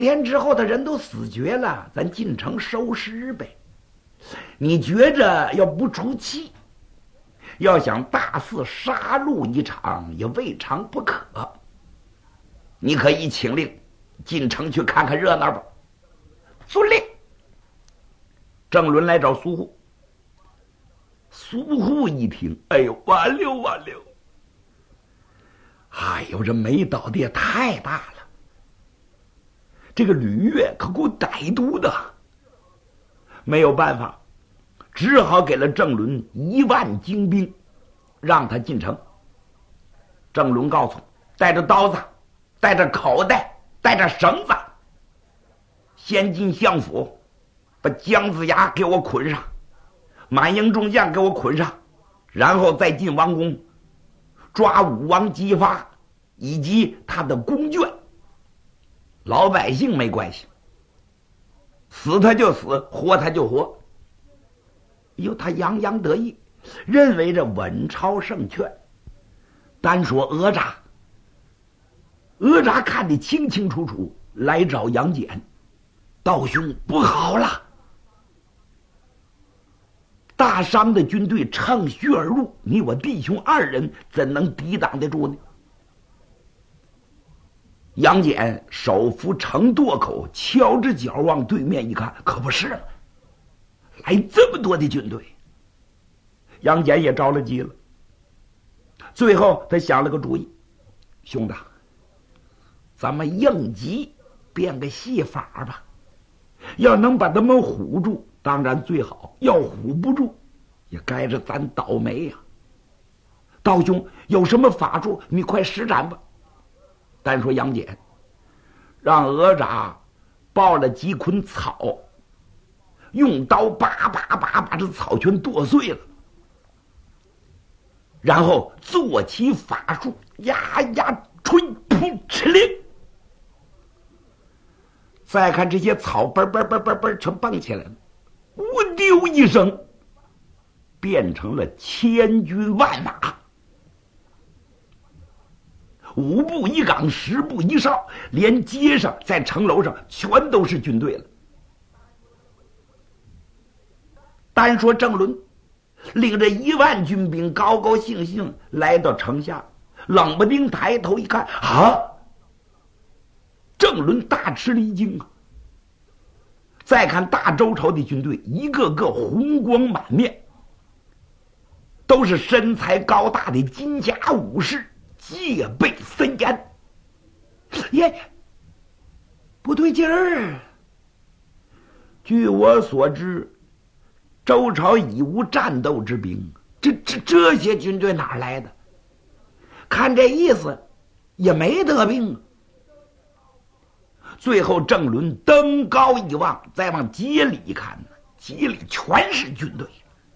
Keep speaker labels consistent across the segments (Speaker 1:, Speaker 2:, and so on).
Speaker 1: 天之后的人都死绝了，咱进城收尸呗。你觉着要不出气，要想大肆杀戮一场也未尝不可。你可以请令进城去看看热闹吧。遵令。郑伦来找苏护，苏护一听，哎呦，完了完了！哎呦，这没倒的也太大了。这个吕越可够歹毒的，没有办法，只好给了郑伦1万精兵，让他进城。郑伦告诉带着刀子，带着口袋，带着绳子，先进相府，把姜子牙给我捆上，满营众将给我捆上，然后再进王宫，抓武王姬发以及他的宫眷。老百姓没关系，死他就死，活他就活。哟，他洋洋得意，认为这稳操胜券。单说哪吒，哪吒看得清清楚楚，来找杨戬，道兄不好了，大商的军队乘虚而入，你我弟兄2人怎能抵挡得住呢？杨戬手扶城垛口，敲着脚往对面一看，可不是吗？来这么多的军队，杨戬也着了急了。最后他想了个主意，兄弟，咱们应急变个戏法吧。要能把他们唬住，当然最好；要唬不住，也该着咱倒霉呀。道兄有什么法术，你快施展吧。单说杨戬让哪吒抱了几捆草，用刀叭叭叭把这草全剁碎了，然后做起法术，呀呀吹噗哧令。再看这些草嘣嘣嘣嘣嘣全蹦起来了，呜丢一声，变成了千军万马。5步一岗，10步一哨，连街上在城楼上全都是军队了。单说郑伦领着1万军兵高高兴兴来到城下，冷不丁抬头一看，啊！郑伦大吃了一惊啊！再看大周朝的军队，一个个红光满面，都是身材高大的金甲武士，戒备森严。耶，不对劲儿！据我所知，周朝已无战斗之兵，这些军队哪来的？看这意思，也没得病。最后郑伦登高一望，再往街里一看，街里全是军队，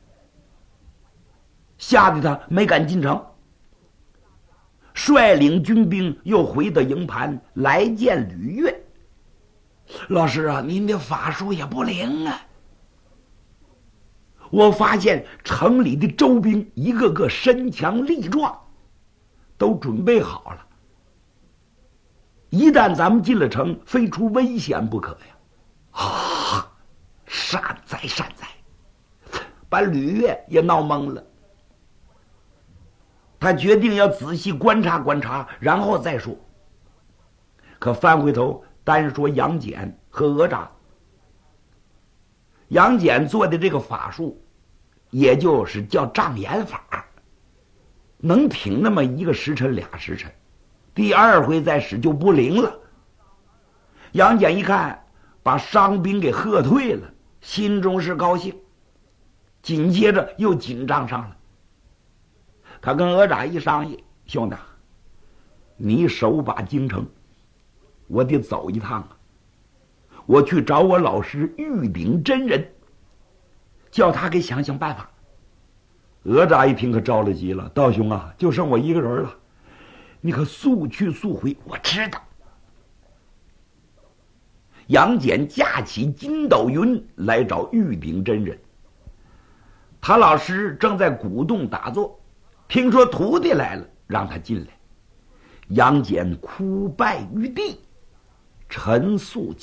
Speaker 1: 吓得他没敢进城，率领军兵又回到营盘来见吕越。老师啊，您的法术也不灵啊！我发现城里的周兵一个个身强力壮，都准备好了，一旦咱们进了城，非出危险不可呀！啊，善哉善哉，把吕越也闹懵了。他决定要仔细观察观察，然后再说。可翻回头单说杨戬和哪吒，杨戬做的这个法术，也就是叫障眼法，能挺那么1个时辰2时辰，第2回再使就不灵了。杨戬一看把伤兵给喝退了，心中是高兴，紧接着又紧张上了。他跟哪吒一商议，兄弟，你手把京城，我得走一趟啊！我去找我老师玉鼎真人，叫他给想想办法。哪吒一听可着了急了，道兄啊，就剩我一个人了，你可速去速回。我知道。杨戬架起筋斗云来找玉鼎真人，他老师正在鼓动打坐，听说徒弟来了，让他进来。杨戬哭拜于地， 陈素